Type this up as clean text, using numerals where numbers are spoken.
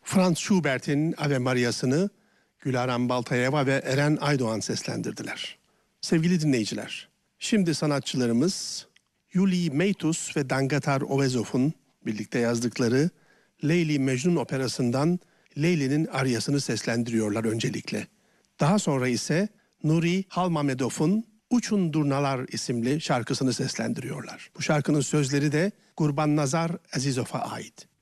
Franz Schubert'in Ave Maria'sını Gülaran Baltayeva ve Eren Aydoğan seslendirdiler. Sevgili dinleyiciler, şimdi sanatçılarımız Yuli Meitus ve Dangatar Ovezov'un birlikte yazdıkları Leyli Mecnun operasından Leyli'nin aryasını seslendiriyorlar öncelikle. Daha sonra ise Nuri Halmamedov'un Uçun Durnalar isimli şarkısını seslendiriyorlar. Bu şarkının sözleri de Gurban Nazar Azizov'a ait.